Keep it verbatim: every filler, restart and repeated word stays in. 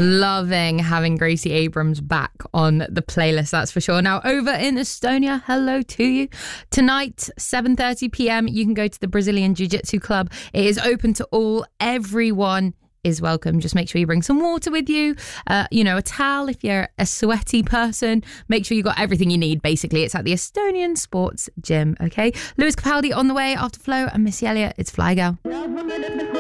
Loving having Gracie Abrams back on the playlist, that's for sure. Now, over in Estonia, hello to you. Tonight, seven thirty p.m, you can go to the Brazilian Jiu-Jitsu Club. It is open to all. Everyone is welcome. Just make sure you bring some water with you, uh, you know, a towel if you're a sweaty person. Make sure you got everything you need, basically. It's at the Estonian Sports Gym, okay? Lewis Capaldi on the way after Flo, and Missy Elliott, it's Fly Girl.